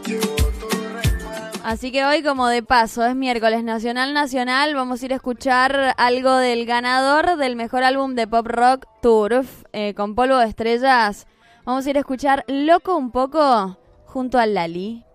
Así que hoy, como de paso, es miércoles nacional, vamos a ir a escuchar algo del ganador del mejor álbum de pop rock, Turf, con Polvo de Estrellas. Vamos a ir a escuchar Loco un poco junto a Lali.